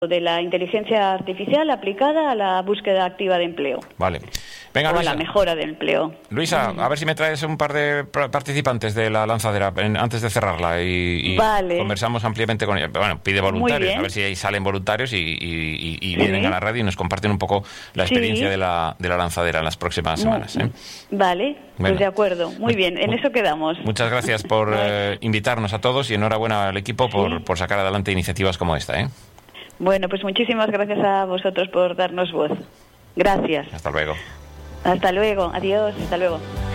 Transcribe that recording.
de la inteligencia artificial aplicada a la búsqueda activa de empleo. Vale. Venga, o Luisa. a la mejora del empleo. Luisa, a ver si me traes un par de participantes de la lanzadera antes de cerrarla y vale. Conversamos ampliamente con ella. Bueno, pide voluntarios, a ver si ahí salen voluntarios y vienen a la radio y nos comparten un poco la experiencia de la lanzadera en las próximas semanas. Vale, bueno, pues de acuerdo. Muy bien, en eso quedamos. Muchas gracias por invitarnos a todos y enhorabuena al equipo por sacar adelante iniciativas como esta. Bueno, pues muchísimas gracias a vosotros por darnos voz. Gracias. Hasta luego. Hasta luego. Adiós. Hasta luego.